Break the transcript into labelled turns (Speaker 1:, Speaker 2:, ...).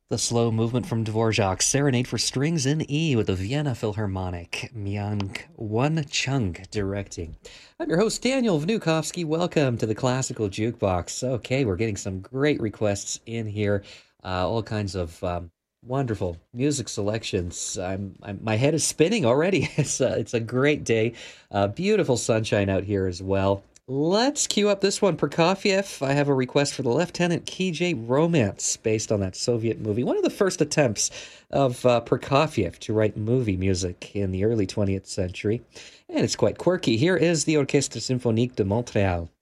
Speaker 1: The slow movement from Dvorak's Serenade for Strings in E with the Vienna Philharmonic, Myung Won Chung directing. I'm your host, Daniel Vnukovsky. Welcome to the Classical Jukebox. Okay, we're getting some great requests in here, all kinds of wonderful music selections. My head is spinning already. It's a great day. Beautiful sunshine out here as well. Let's cue up this one. Prokofiev, I have a request for the Lieutenant KJ Romance based on that Soviet movie. One of the first attempts of Prokofiev to write movie music in the early 20th century. And it's quite quirky. Here is the Orchestre Symphonique de Montréal.